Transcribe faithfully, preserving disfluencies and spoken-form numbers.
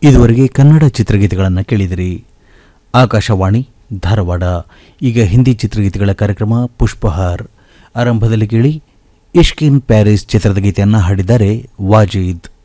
ಇದುವರೆಗೆ ಕನ್ನಡ ಚಿತ್ರಗೀತೆಗಳನ್ನು ಕೇಳಿದಿರಿ. ಆಕಾಶವಾಣಿ ಧಾರವಾಡ. ಈಗ ಹಿಂದಿ ಚಿತ್ರಗೀತೆಗಳ ಕಾರ್ಯಕ್ರಮ ಪುಷ್ಪಹಾರ್. ಆರಂಭದಲ್ಲಿ ಕೇಳಿ ಇಶ್ಕ್ ಇನ್ ಪ್ಯಾರಿಸ್ ಚಿತ್ರದ ಗೀತೆಯನ್ನು ಹಾಡಿದ್ದಾರೆ ವಾಜೀದ್.